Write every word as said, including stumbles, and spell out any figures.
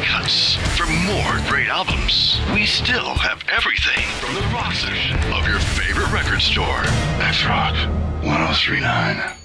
cuts. For more great albums, we still have everything from the rock section of your favorite record store. That's Rock one oh three point nine.